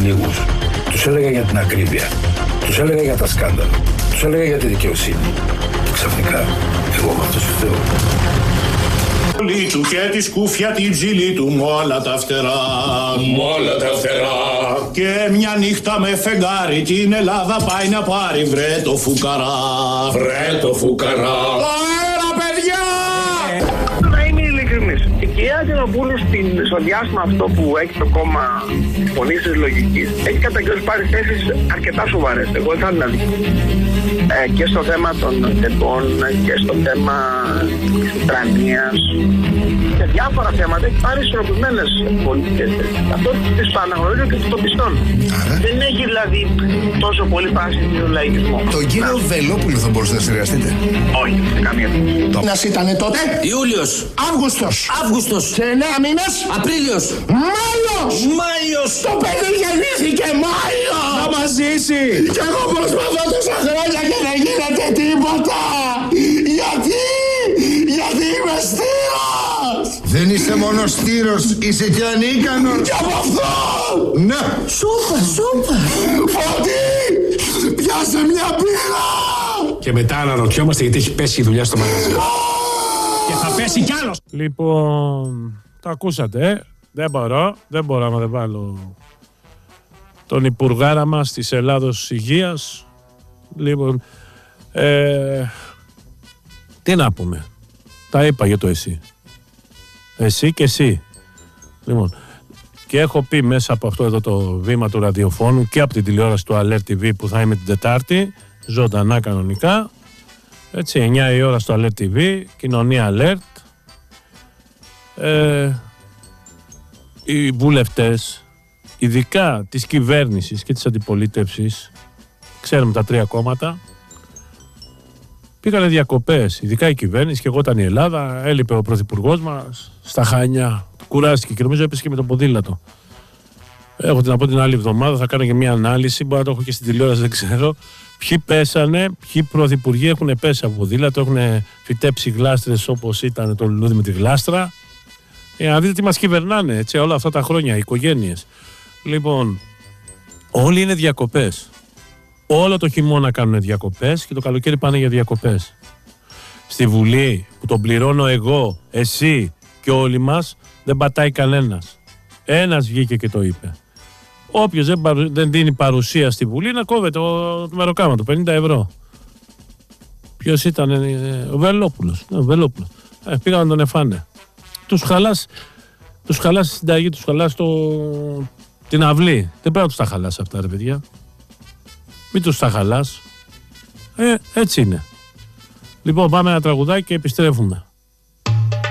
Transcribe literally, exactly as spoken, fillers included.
λίγους. Τους έλεγα για την ακρίβεια. Τους έλεγα για τα σκάνδαλα. Τους έλεγα για τη δικαιοσύνη. Και ξαφνικά, εγώ με αυτούς που θέλω. Του και τη σκούφια την ψηλή του μ' όλα τα φτερά. Μ' όλα τα φτερά. Και μια νύχτα με φεγγάρι την Ελλάδα πάει να πάρει βρε το φουκαρά. Βρε το φουκαρά. Αέρα παιδιά! Να είμαι ειλικρινής. Η κυρία Αγγελοπούλου στο διάστημα αυτό που έχει το κόμμα Φωνής της Λογικής έχει κατά καιρούς πάρει θέσεις αρκετά σοβαρές. Εγώ δεν θα δηλαδή. Ε, και στο θέμα των τεπών και στο θέμα της τρανίας και διάφορα θέματα έχει πάρει ισορροπημένες πολιτικές θέσεις. Αυτό της το αναγνωρίζω και το πιστώνω. Δεν έχει δηλαδή τόσο πολύ πάση στον λαϊκισμό. Τον κύριο Βελόπουλο θα μπορούσατε να συνεργαστείτε? Όχι, σε καμία περίπτωση. Να ήταν τότε Ιούλιος. Αύγουστος. Αύγουστος. Σε εννέα μήνες Απρίλιος. Μάιος. Μάιος. Το παιδί γεννήθηκε Μάιο. Θα μας ζήσει! Κι εγώ προσπαθώ τόσα χρόνια και δεν γίνεται τίποτα. Γιατί? Γιατί είμαι στήρος. Δεν είσαι μόνο στήρος, είσαι και ανίκανος. Κι από αυτό. Να. Σούπα, σούπα. Φώτη, πιάσε μια πύρα. Και μετά αναρωτιόμαστε γιατί έχει πέσει η δουλειά στο μαγαζί. Και θα πέσει κι άλλος. Λοιπόν, το ακούσατε, ε? Δεν μπορώ, δεν μπορώ να δεν βάλω τον υπουργάρα μας της Ελλάδος Υγείας. Λοιπόν, ε, τι να πούμε, τα είπα για το εσύ. Εσύ και εσύ. Λοιπόν, και έχω πει μέσα από αυτό εδώ το βήμα του ραδιοφώνου και από την τηλεόραση του Alert τι βι που θα είμαι την Τετάρτη, ζωντανά κανονικά, έτσι, εννιά η ώρα στο Alert τι βι, κοινωνία Alert, ε, οι βουλευτές, ειδικά της κυβέρνησης και της αντιπολίτευσης, ξέρουμε τα τρία κόμματα, πήγανε διακοπές, ειδικά η κυβέρνηση, και εγώ ήταν η Ελλάδα, έλειπε ο πρωθυπουργός μας στα Χανιά, κουράστηκε και νομίζω έπεσε και με το ποδήλατο. Έχω την να πω την άλλη εβδομάδα, θα κάνω και μια ανάλυση, μπορεί να το έχω και στην τηλεόραση, δεν ξέρω. Ποιοι πέσανε, ποιοι πρωθυπουργοί έχουν πέσει από ποδήλατο, έχουν φυτέψει γλάστρες όπως ήταν το λουλούδι με τη γλάστρα. Για να δείτε τι μας κυβερνάνε, έτσι, όλα αυτά τα χρόνια, οι οικογένειες. Λοιπόν, όλοι είναι διακοπές. Όλο το χειμώνα κάνουν διακοπές και το καλοκαίρι πάνε για διακοπές. Στη Βουλή που τον πληρώνω εγώ, εσύ και όλοι μας, δεν πατάει κανένας. Ένας βγήκε και το είπε. Όποιος δεν, παρου... δεν δίνει παρουσία στη Βουλή να κόβεται το, το μεροκάμα του, πενήντα ευρώ. Ποιος ήταν, ε, ο Βελόπουλος. Ο Βελόπουλος. Ε, πήγαν να τον εφάνε. Τους χαλάς, τους χαλάς στη συνταγή, τους χαλάς το... την αυλή. Δεν πρέπει να τους τα χαλάς αυτά, ρε παιδιά. Μην τους τα χαλάς. Ε, έτσι είναι. Λοιπόν, πάμε ένα τραγουδάκι και επιστρέφουμε.